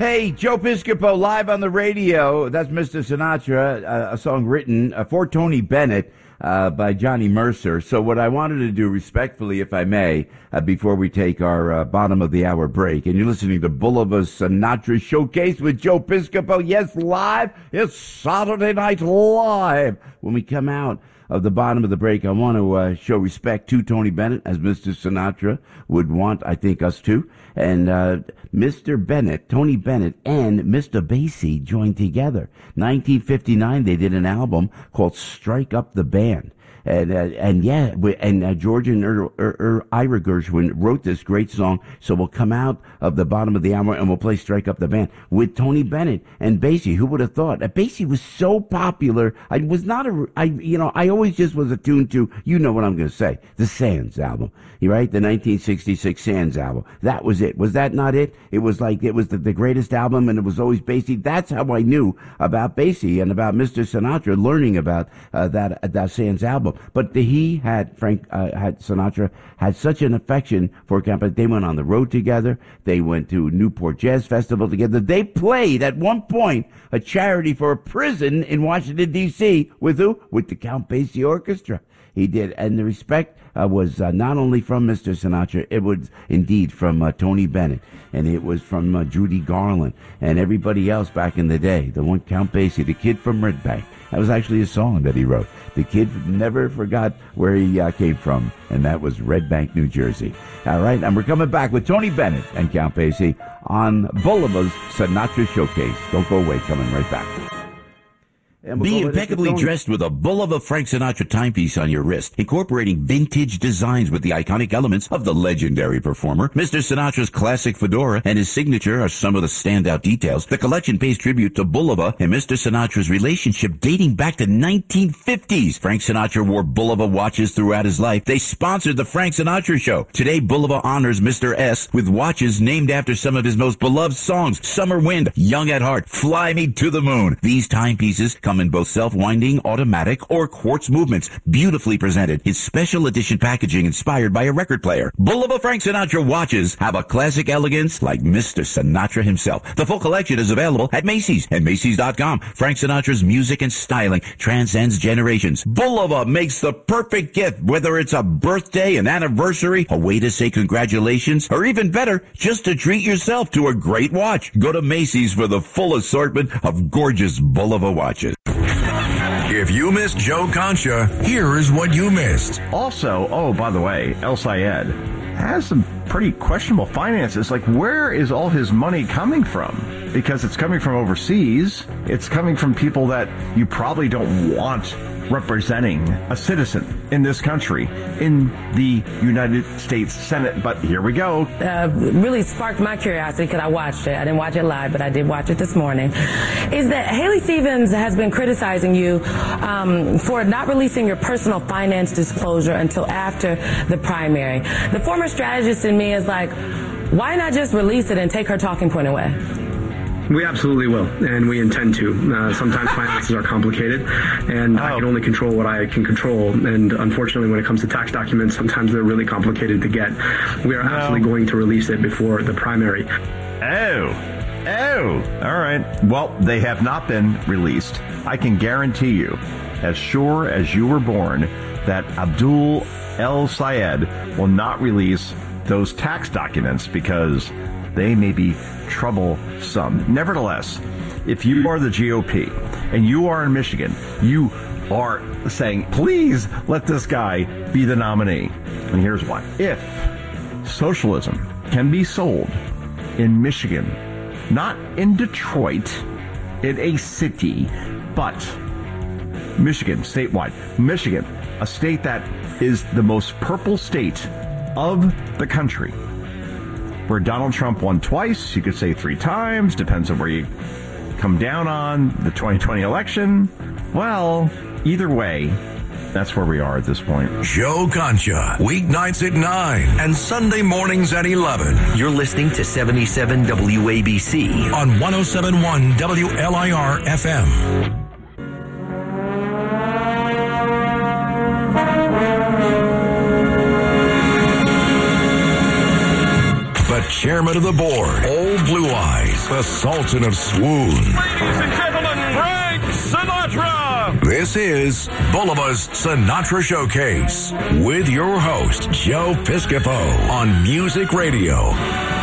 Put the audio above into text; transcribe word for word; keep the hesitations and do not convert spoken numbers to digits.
Hey, Joe Piscopo live on the radio. That's Mister Sinatra, uh, a song written uh, for Tony Bennett uh, by Johnny Mercer. So what I wanted to do respectfully, if I may, uh, before we take our uh, bottom of the hour break, and you're listening to Bulova Sinatra Showcase with Joe Piscopo. Yes, live. It's Saturday Night Live. When we come out of the bottom of the break, I want to uh, show respect to Tony Bennett, as Mister Sinatra would want, I think, us to. And uh, Mister Bennett, Tony Bennett, and Mister Basie joined together. nineteen fifty-nine, they did an album called Strike Up the Band. And, uh, and yeah, we, and uh, George and er, er, er, Ira Gershwin wrote this great song. So we'll come out of the bottom of the hour and we'll play Strike Up the Band with Tony Bennett and Basie. Who would have thought? Uh, Basie was so popular. I was not a, I, you know, I always just was attuned to, you know what I'm going to say, the Sands album, right? The nineteen sixty-six Sands album. That was it. Was that not it? It was like, it was the, the greatest album and it was always Basie. That's how I knew about Basie and about Mister Sinatra, learning about uh, that, uh, that Sands album. But the, he had, Frank, uh, had Sinatra had such an affection for Camp. They went on the road together. They went to Newport Jazz Festival together. They played at one point a charity for a prison in Washington, D C with who? With the Count Basie Orchestra. He did. And the respect uh, was uh, not only from Mister Sinatra, it was indeed from uh, Tony Bennett. And it was from uh, Judy Garland and everybody else back in the day. The one Count Basie, the kid from Red Bank. That was actually a song that he wrote. The kid never forgot where he uh, came from, and that was Red Bank, New Jersey. All right, and we're coming back with Tony Bennett and Count Basie on Bulova's Sinatra Showcase. Don't go away, coming right back. We'll Be impeccably dressed with a Bulova Frank Sinatra timepiece on your wrist, incorporating vintage designs with the iconic elements of the legendary performer. Mister Sinatra's classic fedora and his signature are some of the standout details. The collection pays tribute to Bulova and Mister Sinatra's relationship dating back to nineteen fifties. Frank Sinatra wore Bulova watches throughout his life. They sponsored the Frank Sinatra Show. Today, Bulova honors Mister S with watches named after some of his most beloved songs: Summer Wind, Young at Heart, Fly Me to the Moon. These timepieces come in both self-winding, automatic, or quartz movements, beautifully presented. His special edition packaging inspired by a record player. Bulova Frank Sinatra watches have a classic elegance like Mister Sinatra himself. The full collection is available at Macy's and Macy's dot com. Frank Sinatra's music and styling transcends generations. Bulova makes the perfect gift, whether it's a birthday, an anniversary, a way to say congratulations, or even better, just to treat yourself to a great watch. Go to Macy's for the full assortment of gorgeous Bulova watches. If you missed Joe Concha, here is what you missed. Also, oh, by the way, El Sayed has some pretty questionable finances. Like, where is all his money coming from? Because it's coming from overseas. It's coming from people that you probably don't want representing a citizen in this country in the United States Senate. But here we go. Uh, really sparked my curiosity because I watched it. I didn't watch it live, but I did watch it this morning. Is that Haley Stevens has been criticizing you um, for not releasing your personal finance disclosure until after the primary. The former strategist in me is like, why not just release it and take her talking point away? We absolutely will, and we intend to. Uh, sometimes finances are complicated, and oh. I can only control what I can control. And unfortunately, when it comes to tax documents, sometimes they're really complicated to get. We are no. absolutely going to release it before the primary. Oh. Oh. All right. Well, they have not been released. I can guarantee you, as sure as you were born, that Abdul El Sayed will not release those tax documents because they may be troublesome. Nevertheless, if you are the G O P and you are in Michigan, you are saying, please let this guy be the nominee. And here's why. If socialism can be sold in Michigan, not in Detroit, in a city, but Michigan, statewide. Michigan, a state that is the most purple state of the country, where Donald Trump won twice, you could say three times, depends on where you come down on the twenty twenty election. Well, either way, that's where we are at this point. Joe Concha, weeknights at nine and Sunday mornings at eleven. You're listening to seventy-seven W A B C on one oh seven point one W L I R F M. chairman of the board, Old Blue Eyes, the Sultan of Swoon. Ladies and gentlemen, Frank Sinatra! This is Bulliva's Sinatra Showcase with your host, Joe Piscopo on Music Radio.